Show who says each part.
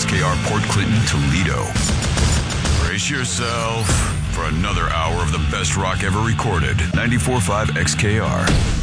Speaker 1: XKR Port Clinton, Toledo. Brace yourself for another hour of the best rock ever recorded. 94.5 XKR.